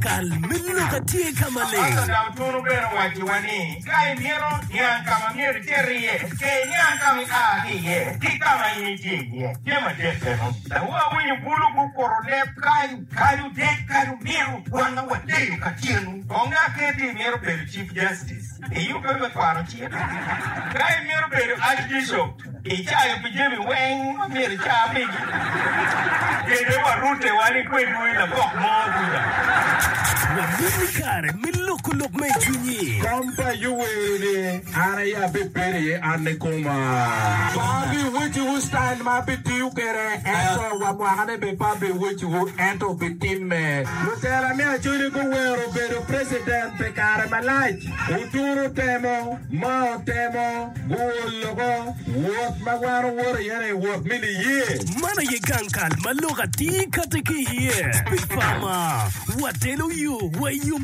gankal millo katie kamale. Asa da uturu bero wajiwani. Kai miero nyanka mamiero terie. Ke nyanka mikahiye. Kikama initiye. Kema deseno. Da huwa winyu bulu kukorone kayu dek kayu miero. Wana wadeyu katienu. Konga keti miero bero Chief Justice. Iyo bebe kwaro chie. Kai miero bero Archbishop. Ichayo pijemi weng miero chabigi. Kede warute wani kwedu ila bok moguda. Wabili kare millo kulok mechunyi. Kampa yuwele araya bepere anekoma. Babi wuchi wu style ma biti ukere ento wa mwahane bepabe wuchi wu ento bitime. Lutera mi achuli kuwero bedo president pekare malaji. Uturu temo, mao temo, gulogo, wot magwaro woro yene wot mili ye. Mana ye gankal maloga ti kateki ye. Big Pharma, watelo you, where you